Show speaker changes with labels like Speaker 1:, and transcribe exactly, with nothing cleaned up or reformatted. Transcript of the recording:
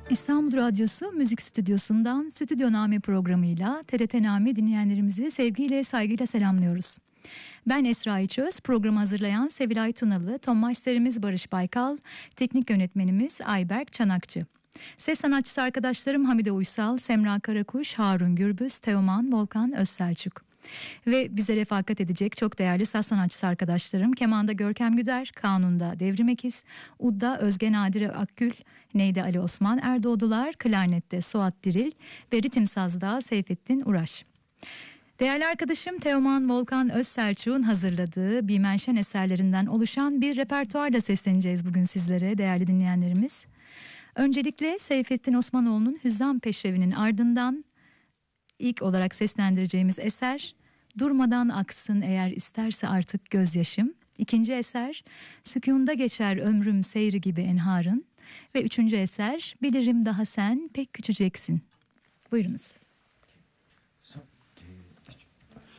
Speaker 1: İstanbul Radyosu Müzik Stüdyosu'ndan Stüdyo Name programıyla T R T Name dinleyenlerimizi sevgiyle, saygıyla selamlıyoruz. Ben Esra İçöz, programı hazırlayan Sevilay Tunalı, ton masterimiz Barış Baykal, teknik yönetmenimiz Ayberk Çanakçı. Ses sanatçısı arkadaşlarım Hamide Uysal, Semra Karakuş, Harun Gürbüz, Teoman, Volkan Özselçuk. Ve bize refakat edecek çok değerli saz sanatçısı arkadaşlarım Keman'da Görkem Güder, Kanun'da Devrim Ekiz, Ud'da Özge Nadire Akgül, Neyde Ali Osman Erdoğdular, Klarnet'te Suat Diril ve Ritim Saz'da Seyfettin Uraş. Değerli arkadaşım Teoman Volkan Özselçuk'un hazırladığı Bimenşen eserlerinden oluşan bir repertuarla sesleneceğiz bugün sizlere değerli dinleyenlerimiz. Öncelikle Seyfettin Osmanoğlu'nun Hüzzam Peşrevi'nin ardından ilk olarak seslendireceğimiz eser Durmadan Aksın Eğer isterse Artık Gözyaşım. İkinci eser Sükûnda Geçer Ömrüm Seyri Gibi Enharın. Ve üçüncü eser Bilirim Daha Sen Pek Küçüceksin. Buyurunuz.